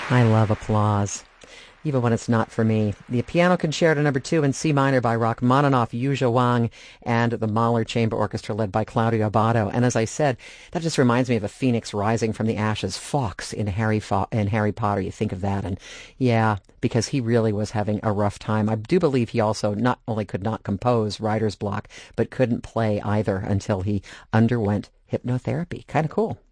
I love applause, even when it's not for me. The Piano Concerto Number 2 in C minor by Rachmaninoff, Yu Zhuang, and the Mahler Chamber Orchestra led by Claudio Abbado. And as I said, that just reminds me of a phoenix rising from the ashes. Fawkes in Harry Potter. You think of that, and yeah, because he really was having a rough time. I do believe he also not only could not compose writer's block, but couldn't play either until he underwent hypnotherapy. Kind of cool.